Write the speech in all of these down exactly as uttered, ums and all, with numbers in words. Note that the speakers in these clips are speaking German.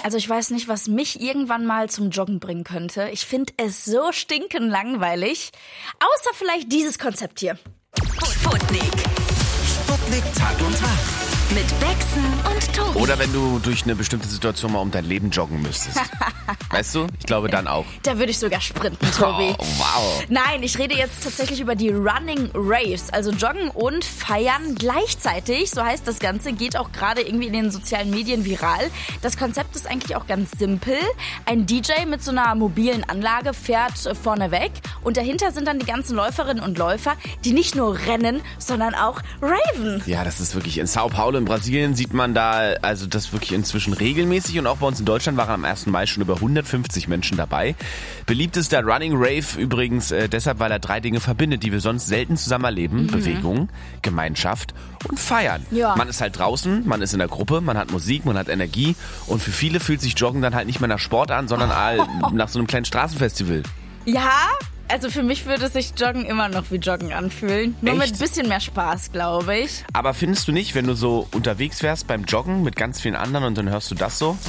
Also ich weiß nicht, was mich irgendwann mal zum Joggen bringen könnte. Ich finde es so stinkend langweilig. Außer vielleicht dieses Konzept hier. Sputnik. Sputnik Tag und Tag. Mit Bexen und Tobi. Oder wenn du durch eine bestimmte Situation mal um dein Leben joggen müsstest. Weißt du? Ich glaube dann auch. Da würde ich sogar sprinten, Tobi. Oh, wow. Nein, ich rede jetzt tatsächlich über die Running Raves. Also Joggen und Feiern gleichzeitig. So heißt das Ganze. Geht auch gerade irgendwie in den sozialen Medien viral. Das Konzept ist eigentlich auch ganz simpel. Ein D J mit so einer mobilen Anlage fährt vorne weg. Und dahinter sind dann die ganzen Läuferinnen und Läufer, die nicht nur rennen, sondern auch raven. Ja, das ist wirklich in Sao Paulo in Brasilien sieht man da, also das wirklich inzwischen regelmäßig, und auch bei uns in Deutschland waren am ersten Mai schon über hundertfünfzig Menschen dabei. Beliebt ist der Running Rave übrigens äh, deshalb, weil er drei Dinge verbindet, die wir sonst selten zusammen erleben. Mhm. Bewegung, Gemeinschaft und Feiern. Ja. Man ist halt draußen, man ist in der Gruppe, man hat Musik, man hat Energie, und für viele fühlt sich Joggen dann halt nicht mehr nach Sport an, sondern oh. nach so einem kleinen Straßenfestival. Ja, also für mich würde sich Joggen immer noch wie Joggen anfühlen. Nur Echt? mit ein bisschen mehr Spaß, glaube ich. Aber findest du nicht, wenn du so unterwegs wärst beim Joggen mit ganz vielen anderen und dann hörst du das so?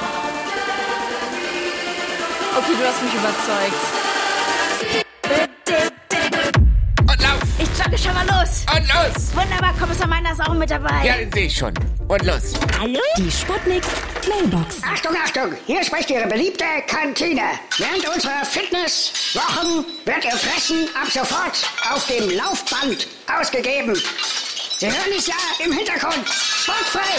Okay, du hast mich überzeugt. Und lauf! Ich jogge schon mal los. Und los! Wunderbar, Kommissar Meiner ist auch mit dabei. Ja, den sehe ich schon. Und los! Hallo? Die Sputnik Mailbox. Achtung, Achtung, hier spricht Ihre beliebte Kantine. Während unserer Fitnesswochen wird Ihr Fressen ab sofort auf dem Laufband ausgegeben. Sie hören es ja im Hintergrund. Sportfrei!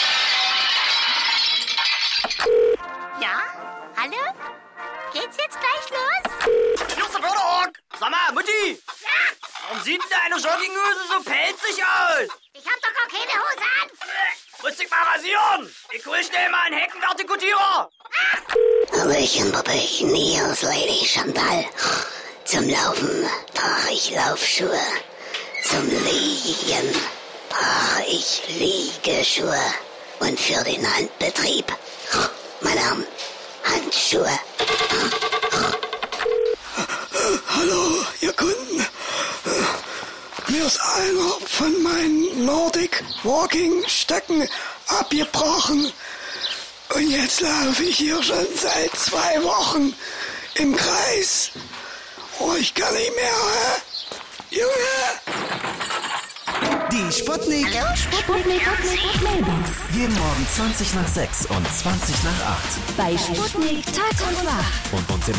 Ja? Hallo? Geht's jetzt gleich los? Justus Förderung! Sag mal, Mutti! Ja? Warum sieht denn deine Jogginghose so pelzig aus? Ich hab doch gar keine Hose an. Muss dich mal rasieren! Ich hol schnell mal einen Heckenvertikutierer! Hallöchen, Puppchen, hier ist Lady Chantal. Zum Laufen trage ich Laufschuhe. Zum Liegen trage ich Liegeschuhe. Und für den Handbetrieb, meine Damen, Handschuhe. Hallo, ihr Kunden. Mir ist einer von meinen Nordic Walking Stöcken abgebrochen. Und jetzt laufe ich hier schon seit zwei Wochen im Kreis. Oh, ich kann nicht mehr, hä? Junge! Die Sputnik. Hallo? Sputnik Mailbox. Jeden Morgen zwanzig nach sechs und zwanzig nach acht. Bei Sputnik Tag und Wach. Und uns im